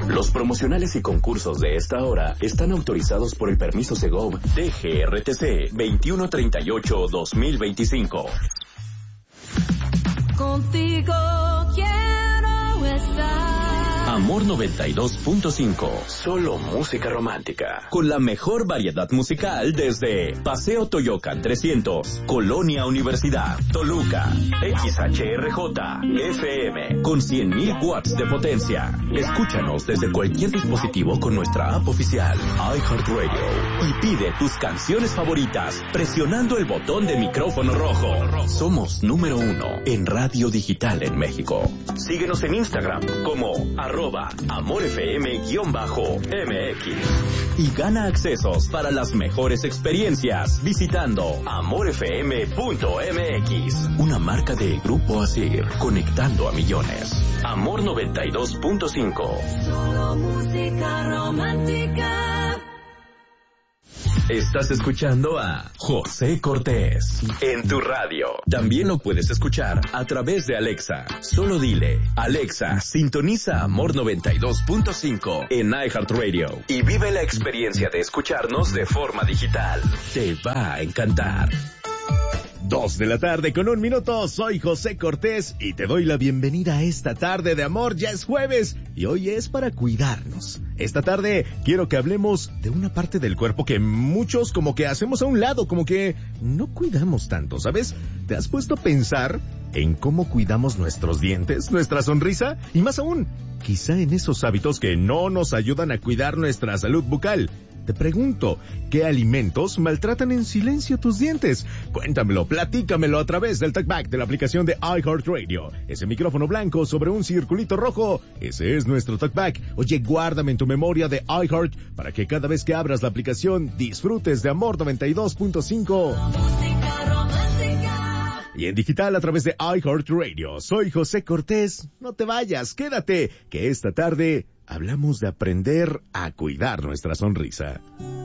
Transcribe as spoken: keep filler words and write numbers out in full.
Los promocionales y concursos de esta hora están autorizados por el permiso Segov D G R T C veintiuno treinta y ocho dos mil veinticinco. Contigo quiero estar. Amor noventa y dos punto cinco. Solo música romántica. Con la mejor variedad musical desde Paseo Toyocan trescientos, Colonia Universidad, Toluca, X H R J, F M, con cien mil watts de potencia. Escúchanos desde cualquier dispositivo con nuestra app oficial, iHeartRadio. Y pide tus canciones favoritas presionando el botón de micrófono rojo. Somos número uno en radio digital en México. Síguenos en Instagram como arroba amorfm-M X y gana accesos para las mejores experiencias visitando amorfm punto M X, una marca de Grupo Asir, conectando a millones. Amor noventa y dos punto cinco. Solo música romántica. Estás escuchando a José Cortés en tu radio. También lo puedes escuchar a través de Alexa. Solo dile, Alexa, sintoniza Amor noventa y dos punto cinco en iHeartRadio y vive la experiencia de escucharnos de forma digital. Te va a encantar. Dos de la tarde con un minuto, soy José Cortés y te doy la bienvenida a esta tarde de amor. Ya es jueves y hoy es para cuidarnos. Esta tarde quiero que hablemos de una parte del cuerpo que muchos como que hacemos a un lado, como que no cuidamos tanto, ¿sabes? ¿Te has puesto a pensar en cómo cuidamos nuestros dientes, nuestra sonrisa? Y más aún, quizá en esos hábitos que no nos ayudan a cuidar nuestra salud bucal. Te pregunto, ¿qué alimentos maltratan en silencio tus dientes? Cuéntamelo, platícamelo a través del talkback de la aplicación de iHeartRadio. Ese micrófono blanco sobre un circulito rojo, ese es nuestro talkback. Oye, guárdame en tu memoria de iHeart para que cada vez que abras la aplicación disfrutes de Amor noventa y dos punto cinco. Y en digital a través de iHeartRadio. Soy José Cortés. No te vayas, quédate, que esta tarde hablamos de aprender a cuidar nuestra sonrisa.